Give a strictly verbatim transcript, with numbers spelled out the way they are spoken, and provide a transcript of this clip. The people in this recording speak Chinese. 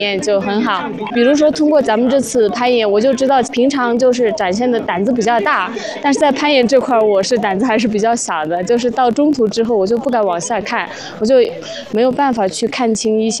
验就很好。比如说通过咱们这次攀岩，我就知道平常就是展现的胆子比较大，但是在攀岩这块我是胆子还是比较小的，就是到中途之后我就不敢往下看，我就没有办法去看清一些